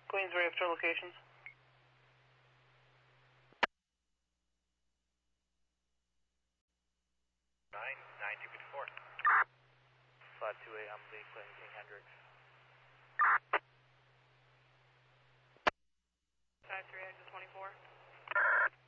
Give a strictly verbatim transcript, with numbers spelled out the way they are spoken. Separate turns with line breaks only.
Queensbury after locations.
nine, nine two fifty-four.
five two eight, I'm being King Hendricks.